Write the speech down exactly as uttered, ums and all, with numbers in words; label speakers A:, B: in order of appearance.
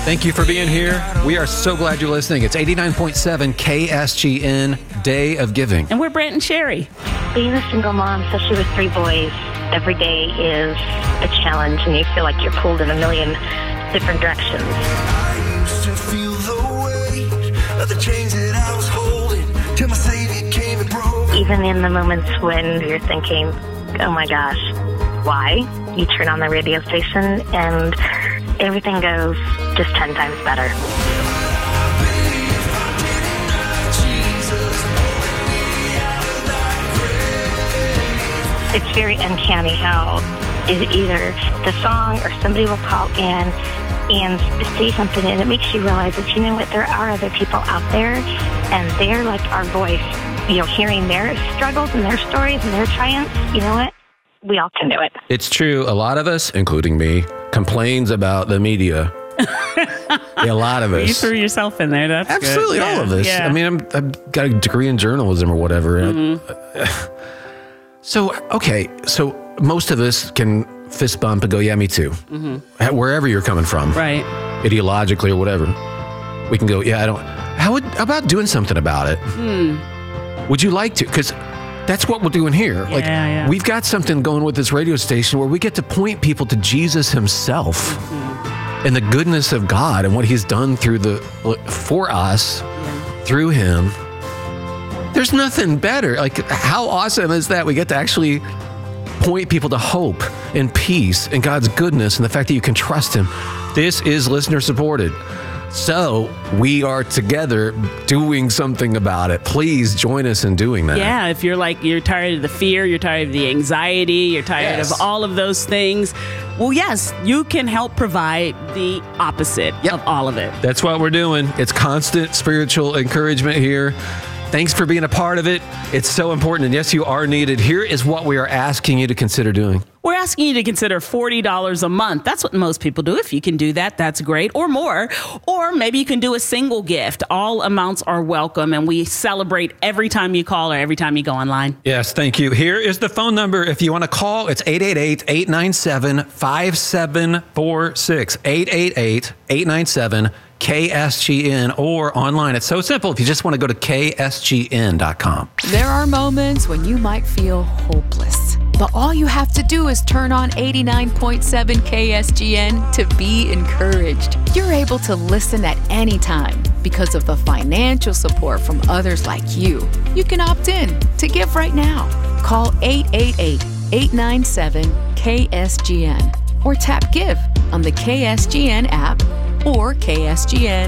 A: Thank you for being here. We are so glad you're listening. It's eighty-nine point seven K S G N, Day of Giving.
B: And we're Brent and Sherry.
C: Being a single mom, especially with three boys, every day is a challenge, and you feel like you're pulled in a million different directions.
D: I used to feel the weight of the chains that I was holding till my Savior came and broke.
C: Even in the moments when you're thinking, oh my gosh, why? You turn on the radio station and everything goes just ten times better. It's very uncanny how either the song or somebody will call in and say something, and it makes you realize that, you know what, there are other people out there, and they're like our voice. You know, hearing their struggles and their stories and their triumphs, you know what? We all can do it.
A: It's true. A lot of us, including me, complains about the media. Yeah, a lot of us.
B: You threw yourself in there. That's
A: absolutely
B: good.
A: all
B: Yeah,
A: of us.
B: yeah.
A: I mean, I'm, I've got a degree in journalism or whatever.
B: Mm-hmm.
A: So, okay, so most of us can fist bump and go, yeah, me too. Mm-hmm. Wherever you're coming from,
B: Right.
A: ideologically or whatever, we can go, yeah, I don't. How, would, how about doing something about it?
B: Hmm.
A: Would you like to? Because that's what we're doing here.
B: Yeah,
A: like,
B: yeah.
A: we've got something going with this radio station where we get to point people to Jesus himself
B: Mm-hmm.
A: and the goodness of God and what he's done through the for us
B: Yeah.
A: through him. There's nothing better. Like, how awesome is that? We get to actually point people to hope and peace and God's goodness and the fact that you can trust him. This is listener supported. So we are together doing something about it. Please join us in doing that.
B: Yeah, if you're like, you're tired of the fear, you're tired of the anxiety, you're tired
A: Yes.
B: of all of those things. Well, yes, you can help provide the opposite
A: Yep.
B: of all of it.
A: That's what we're doing. It's constant spiritual encouragement here. Thanks for being a part of it. It's so important. And yes, you are needed. Here is what we are asking you to consider doing.
B: We're asking you to consider forty dollars a month. That's what most people do. If you can do that, that's great, or more. Or maybe you can do a single gift. All amounts are welcome, and we celebrate every time you call or every time you go online.
A: Yes, thank you. Here is the phone number. If you want to call, it's eight eight eight, eight nine seven, five seven four six. eight eight eight, eight nine seven, K S G N, or online. It's so simple. If you just want to go to K S G N dot com.
E: There are moments when you might feel hopeless, but all you have to do is turn on eighty-nine point seven K S G N to be encouraged. You're able to listen at any time because of the financial support from others like you. You can opt in to give right now. Call eight eight eight, eight nine seven, K S G N or tap Give on the K S G N app or K S G N